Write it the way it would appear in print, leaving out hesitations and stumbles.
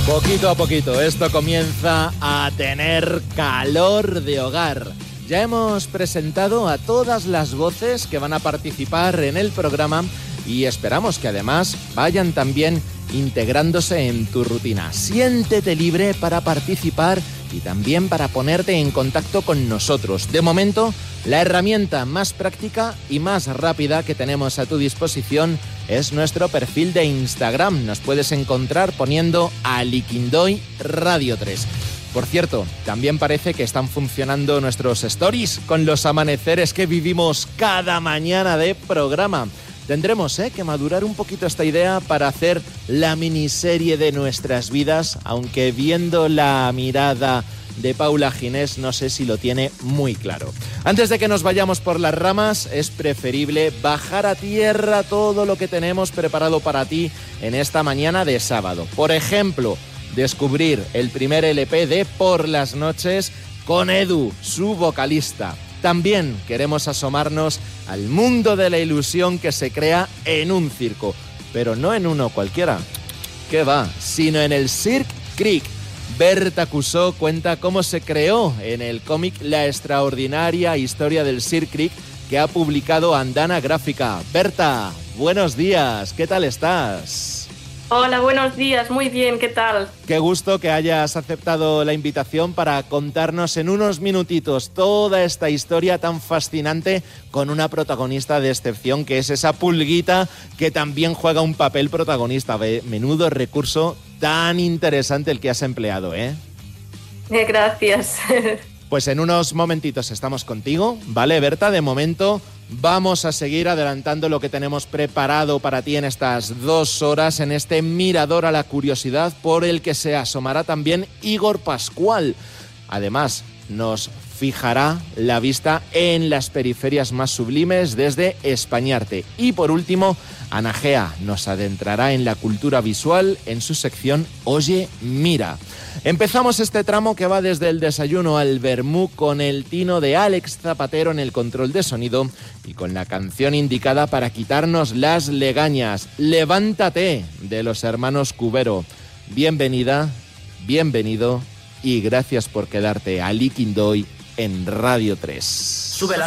Poquito a poquito, esto comienza a tener calor de hogar. Ya hemos presentado a todas las voces que van a participar en el programa y esperamos que además vayan también integrándose en tu rutina. Siéntete libre para participar y también para ponerte en contacto con nosotros. De momento, la herramienta más práctica y más rápida que tenemos a tu disposición es nuestro perfil de Instagram. Nos puedes encontrar poniendo Aliquindoy Radio 3. Por cierto, también parece que están funcionando nuestros stories con los amaneceres que vivimos cada mañana de programa. Tendremos que madurar un poquito esta idea para hacer la miniserie de nuestras vidas, aunque viendo la mirada de Paula Ginés no sé si lo tiene muy claro. Antes de que nos vayamos por las ramas, es preferible bajar a tierra todo lo que tenemos preparado para ti en esta mañana de sábado. Por ejemplo, descubrir el primer LP de Por las Noches con Edu, su vocalista. También queremos asomarnos al mundo de la ilusión que se crea en un circo, pero no en uno cualquiera, ¿qué va?, sino en el Cirque Creek. Berta Cusó cuenta cómo se creó en el cómic La extraordinaria historia del Cirque Creek que ha publicado Andana Gráfica. Berta, buenos días, ¿qué tal estás? Hola, buenos días, muy bien, ¿qué tal? Qué gusto que hayas aceptado la invitación para contarnos en unos minutitos toda esta historia tan fascinante con una protagonista de excepción que es esa pulguita que también juega un papel protagonista. Menudo recurso tan interesante el que has empleado, ¿eh? Gracias. Pues en unos momentitos estamos contigo, ¿vale, Berta? De momento vamos a seguir adelantando lo que tenemos preparado para ti en estas 2 horas, en este mirador a la curiosidad por el que se asomará también Igor Pascual. Además, nos fijará la vista en las periferias más sublimes desde Españarte. Y por último, Ana Gea nos adentrará en la cultura visual en su sección Oye, Mira. Empezamos este tramo que va desde el desayuno al vermú con el tino de Alex Zapatero en el control de sonido y con la canción indicada para quitarnos las legañas, Levántate, de los hermanos Cubero. Bienvenida, bienvenido y gracias por quedarte a Aliquindoy en Radio 3.